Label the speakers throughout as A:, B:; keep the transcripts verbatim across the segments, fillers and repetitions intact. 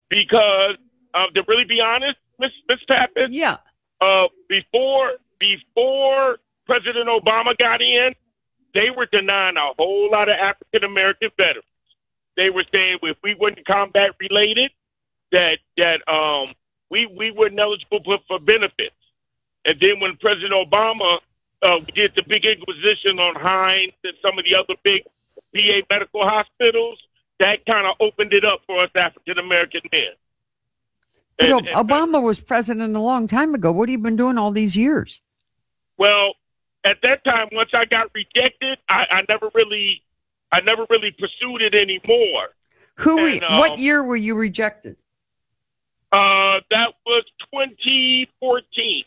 A: because, uh, to really be honest, Miss Miss Tappan,
B: yeah,
A: uh, before before President Obama got in, they were denying a whole lot of African American veterans. They were saying if we weren't combat related, that that um we we weren't eligible for, for benefits. And then when President Obama uh, did the big inquisition on Hines and some of the other big V A medical hospitals, that kind of opened it up for us African American men.
B: But
A: And, and,
B: Obama was president a long time ago. What have you been doing all these years?
A: Well, at that time, once I got rejected, I, I never really, I never really pursued it anymore.
B: Who?
A: And,
B: Re-
A: um,
B: what year were you rejected?
A: Uh, that was twenty fourteen.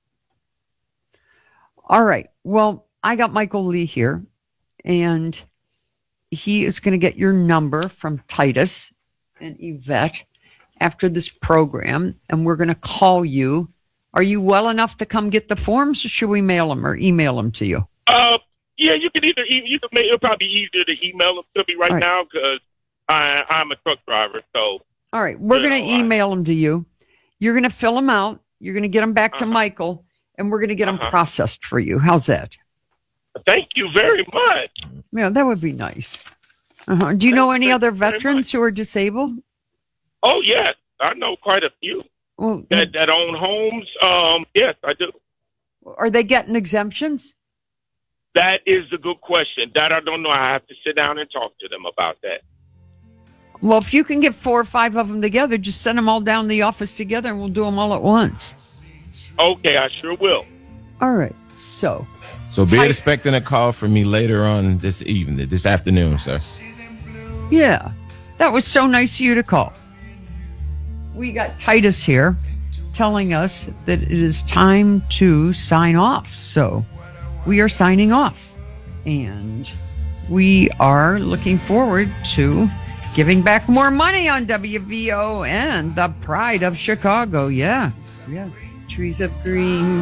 B: All right. Well, I got Michael Lee here, and he is going to get your number from Titus and Yvette after this program, and we're going to call you. Are you well enough to come get the forms, or should we mail them or email them to you?
A: Uh, yeah, you can either e- you can make it'll probably be easier to email them to me right,
B: right.
A: now because I I'm a truck driver. So
B: all right, we're going to email them to you. You're going to fill them out. You're going to get them back to
A: uh-huh.
B: Michael, and we're going to get them
A: uh-huh.
B: processed for you. How's that?
A: Thank you very much.
B: Yeah, that would be nice. Uh-huh. Do you
A: Thank,
B: know any
A: thank
B: other veterans who are disabled?
A: Oh yes, I know quite a few.
B: Well,
A: That that own homes, um, yes, I do.
B: are they getting exemptions?
A: That is a good question. That I don't know. I have to sit down and talk to them about that.
B: Well, if you can get four or five of them together, just send them all down to the office together, and we'll do them all at once.
A: Okay, I sure will.
B: All right. So,
C: So be
B: Tight-
C: expecting a call from me later on this evening, this afternoon, sir.
B: yeah, that was so nice of you to call. We got Titus here telling us that it is time to sign off. So we are signing off, and we are looking forward to giving back more money on W V O and the pride of Chicago. Yeah. Yeah. Trees of green.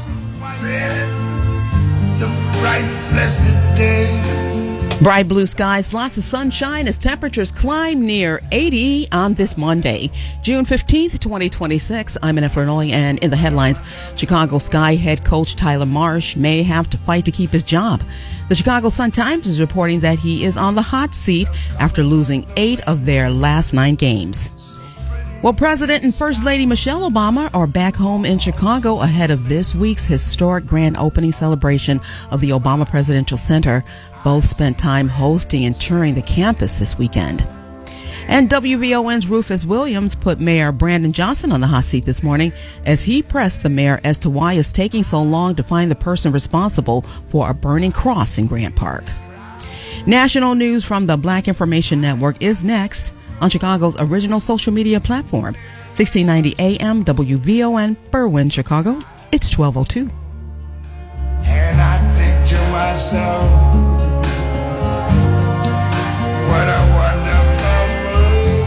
D: The bright, blessed day.
E: Bright blue skies, lots of sunshine as temperatures climb near eighty on this Monday, June fifteenth, twenty twenty-six. I'm Anna Fernoli, and in the headlines, Chicago Sky head coach Tyler Marsh may have to fight to keep his job. The Chicago Sun-Times is reporting that he is on the hot seat after losing eight of their last nine games. Well, President and First Lady Michelle Obama are back home in Chicago ahead of this week's historic grand opening celebration of the Obama Presidential Center. Both spent time hosting and touring the campus this weekend. And W V O N's Rufus Williams put Mayor Brandon Johnson on the hot seat this morning as he pressed the mayor as to why it's taking so long to find the person responsible for a burning cross in Grant Park. National news from the Black Information Network is next on Chicago's original social media platform, sixteen ninety A M W V O N, Berwyn, Chicago. It's twelve oh two.
D: And I think to myself, what a wonderful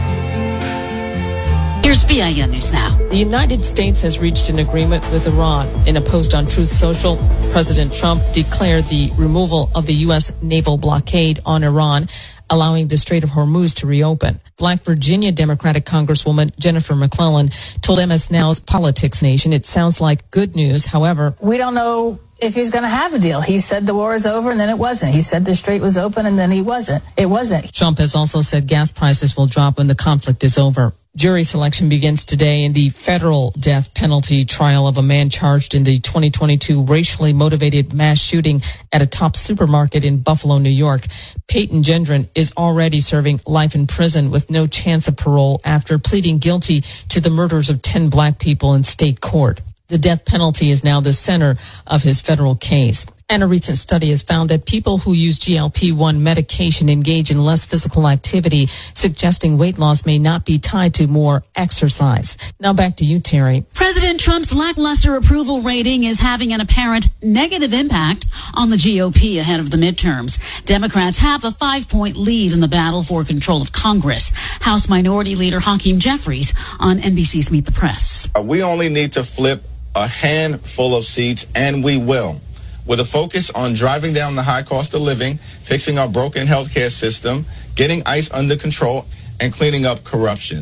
D: world.
F: Here's B I N News Now.
G: The United States has reached an agreement with Iran. In a post on Truth Social, President Trump declared the removal of the U S naval blockade on Iran, allowing the Strait of Hormuz to reopen. Black Virginia Democratic Congresswoman Jennifer McClellan told M S Now's Politics Nation it sounds like good news. However,
H: we don't know if he's going to have a deal. He said the war is over and then it wasn't. He said the strait was open and then he wasn't. It wasn't.
G: Trump has also said gas prices will drop when the conflict is over. Jury selection begins today in the federal death penalty trial of a man charged in the twenty twenty-two racially motivated mass shooting at a Top supermarket in Buffalo, New York. Peyton Gendron is already serving life in prison with no chance of parole after pleading guilty to the murders of ten black people in state court. The death penalty is now the center of his federal case. And a recent study has found that people who use G L P one medication engage in less physical activity, suggesting weight loss may not be tied to more exercise. Now back to you, Terry.
F: President Trump's lackluster approval rating is having an apparent negative impact on the G O P ahead of the midterms. Democrats have a five-point lead in the battle for control of Congress. House Minority Leader Hakeem Jeffries on N B C's Meet the Press.
I: We only need to flip a handful of seats, and we will. With a focus on driving down the high cost of living, fixing our broken healthcare system, getting ICE under control, and cleaning up corruption.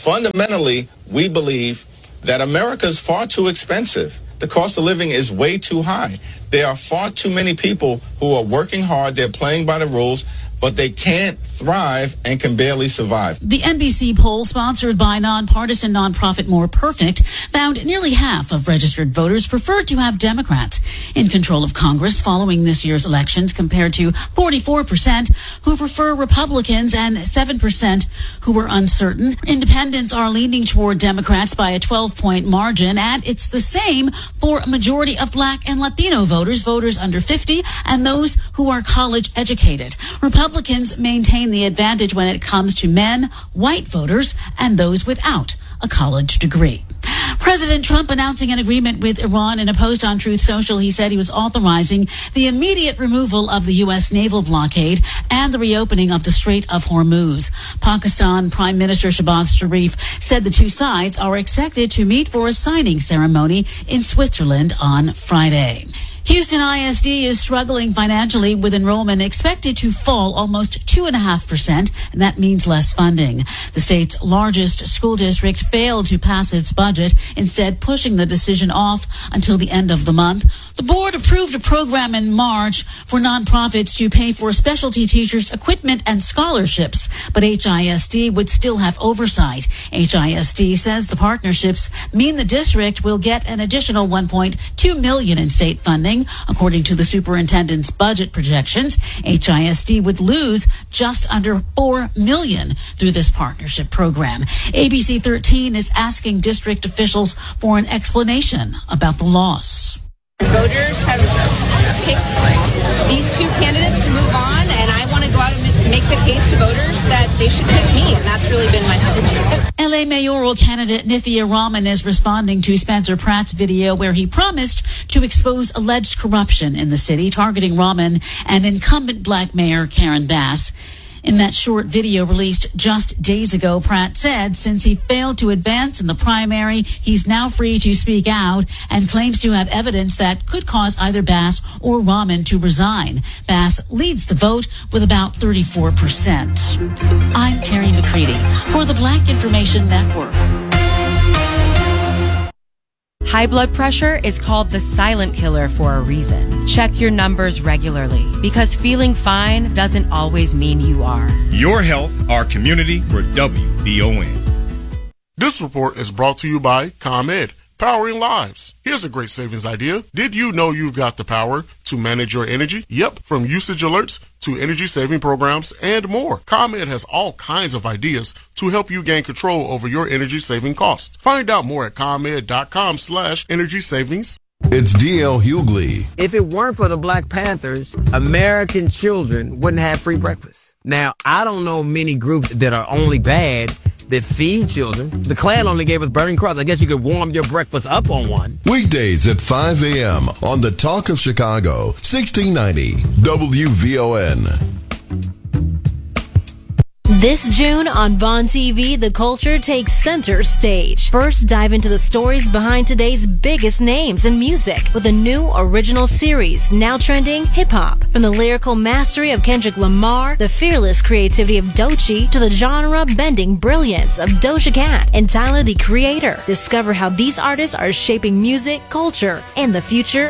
I: Fundamentally, we believe that America is far too expensive. The cost of living is way too high. There are far too many people who are working hard, they're playing by the rules, but they can't thrive and can barely survive.
F: The N B C poll, sponsored by nonpartisan nonprofit More Perfect, found nearly half of registered voters preferred to have Democrats in control of Congress following this year's elections, compared to forty-four percent who prefer Republicans and seven percent who were uncertain. Independents are leaning toward Democrats by a twelve-point margin, and it's the same for a majority of Black and Latino voters, voters under fifty, and those who are college educated. Republicans maintain the advantage when it comes to men, white voters, and those without a college degree. President Trump announcing an agreement with Iran. In a post on Truth Social, he said he was authorizing the immediate removal of the U S naval blockade and the reopening of the Strait of Hormuz. Pakistan Prime Minister Shehbaz Sharif said the two sides are expected to meet for a signing ceremony in Switzerland on Friday. Houston I S D is struggling financially, with enrollment expected to fall almost two point five percent, and that means less funding. The state's largest school district failed to pass its budget, instead pushing the decision off until the end of the month. The board approved a program in March for nonprofits to pay for specialty teachers' equipment and scholarships, but H I S D would still have oversight. H I S D says the partnerships mean the district will get an additional one point two million dollars in state funding. According to the superintendent's budget projections, H I S D would lose just under four million dollars through this partnership program. A B C thirteen is asking district officials for an explanation about the loss.
J: Voters have picked these two candidates to move on, and I want to go out and make the case to voters that they should pick me, and that's really been my focus.
F: L A mayoral candidate Nithya Raman is responding to Spencer Pratt's video where he promised to expose alleged corruption in the city, targeting Raman and incumbent Black Mayor Karen Bass. In that short video released just days ago, Pratt said since he failed to advance in the primary, he's now free to speak out, and claims to have evidence that could cause either Bass or Raman to resign. Bass leads the vote with about thirty-four percent. I'm Terry McCready for the Black Information Network.
K: High blood pressure is called the silent killer for a reason. Check your numbers regularly, because feeling fine doesn't always mean you are.
L: Your health, our community, we're W B O N.
M: This report is brought to you by ComEd, powering lives. Here's a great savings idea. Did you know you've got the power to manage your energy? Yep, from usage alerts to energy saving programs and more. ComEd has all kinds of ideas to help you gain control over your energy saving costs. Find out more at ComEd.com slash energy savings.
N: It's D L Hughley.
O: If it weren't for the Black Panthers, American children wouldn't have free breakfast. Now, I don't know many groups that are only bad that feed children. The Klan only gave us Burning Cross. I guess you could warm your breakfast up on one.
N: Weekdays at five a.m. on the Talk of Chicago, sixteen ninety W V O N.
P: This June on Vaughn T V, the culture takes center stage. First, dive into the stories behind today's biggest names in music with a new original series, now trending hip-hop. From the lyrical mastery of Kendrick Lamar, the fearless creativity of Doechii, to the genre-bending brilliance of Doja Cat and Tyler, the Creator. Discover how these artists are shaping music, culture, and the future